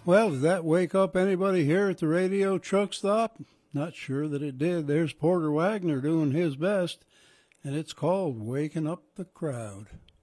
Well, did that wake up anybody here at the radio truck stop? Not sure that it did. There's Porter Wagner doing his best, and it's called Waking Up the Crowd.